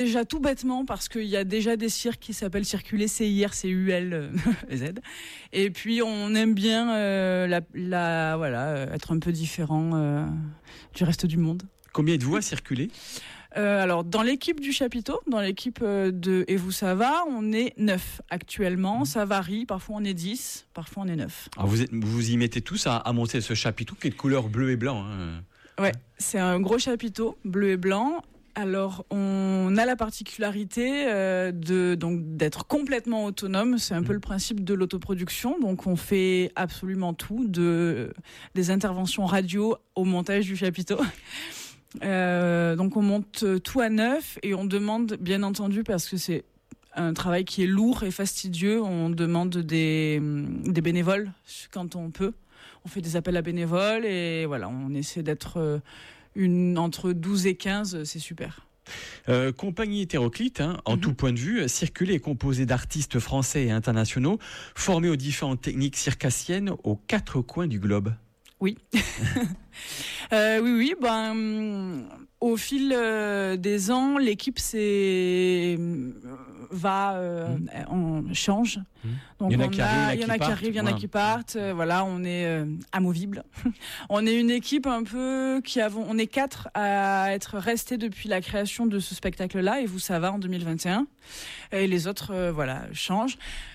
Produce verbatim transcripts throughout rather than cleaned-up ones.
Déjà tout bêtement parce qu'il y a déjà des cirques qui s'appellent Circuler, C I R C U L Z. Et puis on aime bien euh, la, la, voilà, être un peu différent euh, du reste du monde. Combien êtes-vous à circuler ? Euh, alors, dans l'équipe du chapiteau, dans l'équipe euh, de Et vous, ça va, on est neuf actuellement. Mmh. Ça varie. Parfois, on est dix. Parfois, on est neuf. Alors, vous, êtes, vous y mettez tous à, à monter ce chapiteau qui est de couleur bleu et blanc. Hein. Ouais, c'est un gros chapiteau, bleu et blanc. Alors, on a la particularité euh, de, donc, d'être complètement autonome. C'est un mmh. peu le principe de l'autoproduction. Donc, on fait absolument tout, de, des interventions radio au montage du chapiteau. Euh, donc on monte tout à neuf et on demande, bien entendu, parce que c'est un travail qui est lourd et fastidieux, on demande des, des bénévoles quand on peut. On fait des appels à bénévoles et voilà, on essaie d'être une, entre douze et quinze, c'est super. Euh, compagnie hétéroclite, hein, en mm-hmm. tout point de vue, Circuler est composé d'artistes français et internationaux formés aux différentes techniques circassiennes aux quatre coins du globe. Oui. euh, oui, oui. Ben, au fil euh, des ans, l'équipe c'est va, euh, mmh. on change. Mmh. Donc il y en a on qui a, arrivent, il y en a qui arrivent, il y en a qui partent. Euh, voilà, on est euh, amovible. On est une équipe un peu qui avons, on est quatre à être restés depuis la création de ce spectacle-là. Et vous, ça va en deux mille vingt et un. Et les autres, euh, voilà, changent.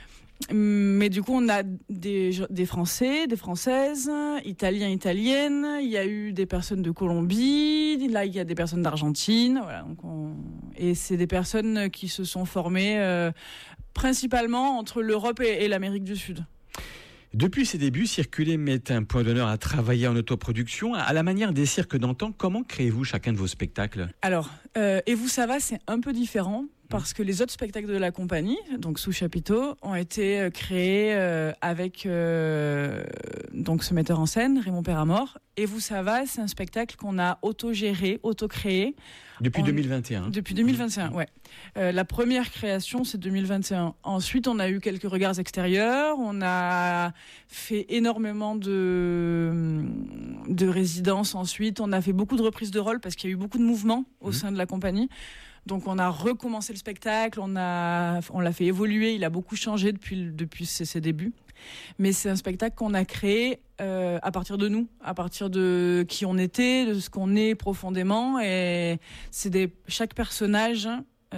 Mais du coup, on a des, des Français, des Françaises, Italiens, Italiennes. Il y a eu des personnes de Colombie. Là, il y a des personnes d'Argentine. Voilà. Donc on... Et c'est des personnes qui se sont formées euh, principalement entre l'Europe et, et l'Amérique du Sud. Depuis ses débuts, Circuler met un point d'honneur à travailler en autoproduction. À la manière des cirques d'antan, comment créez-vous chacun de vos spectacles ? Alors, euh, Et vous, ça va, c'est un peu différent. Parce que les autres spectacles de la compagnie, donc sous chapiteau, ont été créés euh, avec euh, donc ce metteur en scène, Raymond Perramort. Et vous, ça va, c'est un spectacle qu'on a auto-géré, auto-créé. Depuis on... deux mille vingt et un. Depuis deux mille vingt et un, ouais. Euh, la première création, c'est deux mille vingt et un. Ensuite, on a eu quelques regards extérieurs. On a fait énormément de, de résidences ensuite. On a fait beaucoup de reprises de rôle parce qu'il y a eu beaucoup de mouvements au mmh. sein de la compagnie. Donc on a recommencé le spectacle, on a, on l'a fait évoluer, il a beaucoup changé depuis, depuis ses, ses débuts. Mais c'est un spectacle qu'on a créé euh, à partir de nous, à partir de qui on était, de ce qu'on est profondément. Et c'est des, chaque personnage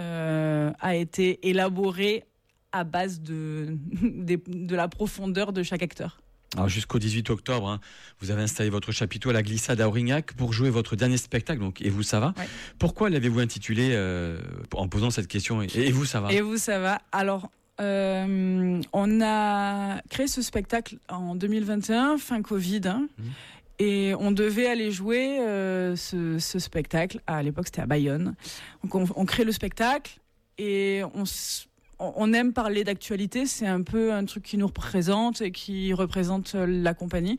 euh, a été élaboré à base de, de, de la profondeur de chaque acteur. Alors jusqu'au dix-huit octobre, hein, vous avez installé votre chapiteau à la Glissade à Aurignac pour jouer votre dernier spectacle, donc Et vous, ça va ? Ouais. Pourquoi l'avez-vous intitulé euh, en posant cette question ? Et vous, ça va ? Et vous, ça va ? Alors, euh, on a créé ce spectacle en deux mille vingt et un, fin Covid, hein, mmh. et on devait aller jouer euh, ce, ce spectacle. À l'époque, c'était à Bayonne. Donc, on, on crée le spectacle et on s- On aime parler d'actualité, c'est un peu un truc qui nous représente et qui représente la compagnie.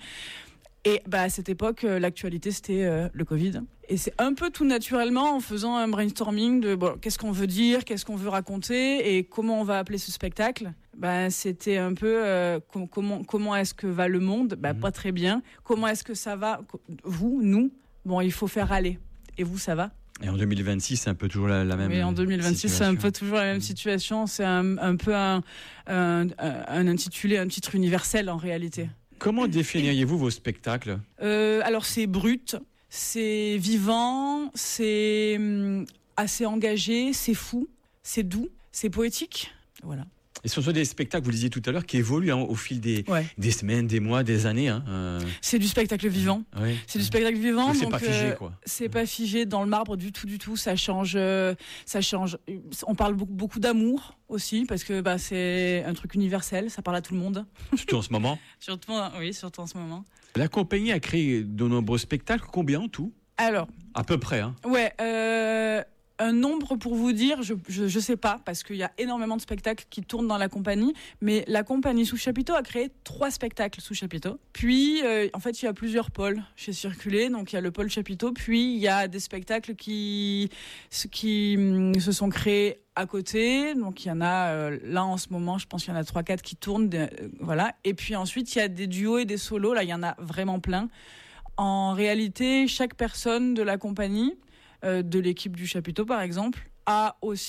Et bah, à cette époque, l'actualité, c'était euh, le Covid. Et c'est un peu tout naturellement, en faisant un brainstorming de bon, qu'est-ce qu'on veut dire, qu'est-ce qu'on veut raconter et comment on va appeler ce spectacle. Bah, c'était un peu euh, com- comment, comment est-ce que va le monde ? Bah, mmh. Pas très bien. Comment est-ce que ça va ? Vous, nous ? Bon, il faut faire aller. Et vous, ça va ? Et en deux mille vingt-six, c'est un peu toujours la, la même situation. Oui, en deux mille vingt-six, situation. C'est un peu toujours la même situation. C'est un, un peu un, un, un intitulé, un titre universel en réalité. Comment définiriez-vous vos spectacles ? euh, Alors, c'est brut, c'est vivant, c'est assez engagé, c'est fou, c'est doux, c'est poétique. Voilà. Et ce sont des spectacles, vous le disiez tout à l'heure, qui évoluent hein, au fil des, ouais. des semaines, des mois, des années. Hein, euh... C'est du spectacle vivant. Oui. C'est du spectacle vivant. Donc c'est donc, pas figé, euh, quoi. C'est pas figé dans le marbre du tout, du tout. Ça change, euh, ça change. On parle beaucoup, beaucoup d'amour aussi, parce que bah, c'est un truc universel, ça parle à tout le monde. Surtout en ce moment. Surtout, oui, surtout en ce moment. La compagnie a créé de nombreux spectacles, combien en tout ? Alors. À peu près, hein. Ouais, euh... Un nombre pour vous dire, je, je je sais pas, parce qu'il y a énormément de spectacles qui tournent dans la compagnie, mais la compagnie sous chapiteau a créé trois spectacles sous chapiteau. Puis, euh, en fait, il y a plusieurs pôles chez Circuler, donc il y a le pôle chapiteau, puis il y a des spectacles qui, qui hum, se sont créés à côté, donc il y en a euh, là en ce moment, je pense qu'il y en a trois quatre qui tournent, euh, voilà. Et puis ensuite, il y a des duos et des solos, là il y en a vraiment plein. En réalité, chaque personne de la compagnie, Euh, de l'équipe du chapiteau par exemple, a aussi